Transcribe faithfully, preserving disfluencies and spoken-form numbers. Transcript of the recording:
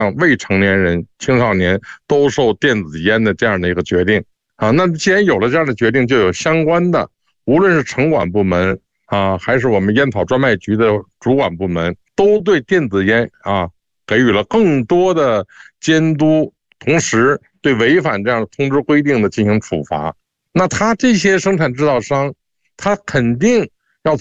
未成年人、青少年兜售电子烟的这样的一个决定啊。那既然有了这样的决定，就有相关的，无论是城管部门啊，还是我们烟草专卖局的主管部门，都对电子烟啊给予了更多的监督，同时对违反这样的通知规定的进行处罚。那他这些生产制造商，他肯定